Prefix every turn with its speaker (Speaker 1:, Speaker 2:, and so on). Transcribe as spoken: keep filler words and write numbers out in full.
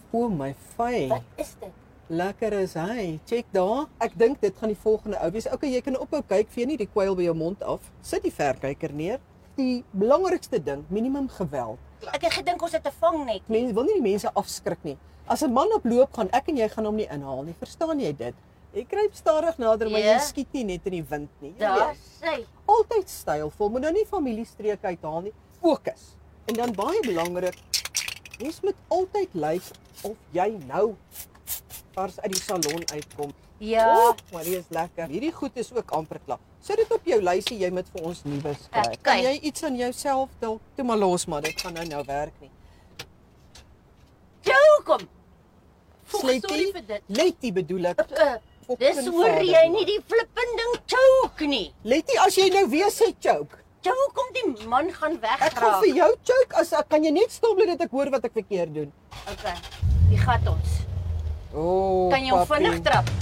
Speaker 1: O my fy.
Speaker 2: Wat is dit?
Speaker 1: Lekker is hy. Check daar. Ek dink dit gaan die volgende ou wees. Okay, jy kan ophou kyk, vee nie die kwyl by jou mond af. Sit die verkyker neer. Die belangrikste ding, minimum geweld.
Speaker 2: Ek het gedink ons het 'n vangnet.
Speaker 1: Mense wil nie die mense afskrik nie. As 'n man op loop gaan, ek en jy gaan hom nie inhaal nie. Verstaan jy dit? Jy kruip stadig nader, maar
Speaker 2: Ja.
Speaker 1: jy skiet nie net in die wind nie. Jy
Speaker 2: Daar
Speaker 1: weet.
Speaker 2: sê.
Speaker 1: Altyd stylvol, moet nou nie familiestreek uithaal nie. Fokus. En dan baie belangrik, mens moet altyd lyk of jy nou vars uit die salon uitkom.
Speaker 2: Ja.
Speaker 1: Oh, maar die is lekker. Hierdie goed is ook amper klaar. Sit dit op jou lysie, jy moet vir ons nuus kry.
Speaker 2: Okay.
Speaker 1: Kan jy iets aan jouself dalk toe maar los, maar dit gaan nou nou werk nie.
Speaker 2: Jou kom.
Speaker 1: Sletty?
Speaker 2: Sorry vir dit.
Speaker 1: Letty bedoel ek.
Speaker 2: Uh, dis
Speaker 1: Fucking
Speaker 2: hoor jy
Speaker 1: vader,
Speaker 2: nie die flipping ding choke nie.
Speaker 1: Letty, as jy nou weer sê choke.
Speaker 2: Jou kom die man gaan
Speaker 1: Ek gaan
Speaker 2: wegraak.
Speaker 1: vir jou choke as kan jy net stop dat ek hoor wat ek verkeerd doen.
Speaker 2: Okay. Wie gaan ons?
Speaker 1: O, oh,
Speaker 2: Kan jy hom vinnig trap?